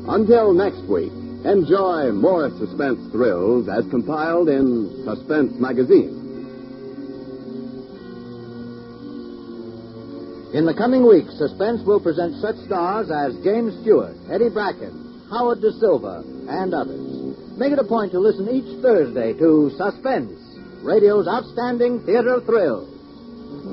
Until next week, enjoy more suspense thrills as compiled in Suspense Magazine. In the coming weeks, Suspense will present such stars as James Stewart, Eddie Bracken, Howard Da Silva, and others. Make it a point to listen each Thursday to Suspense, radio's outstanding theater thrill.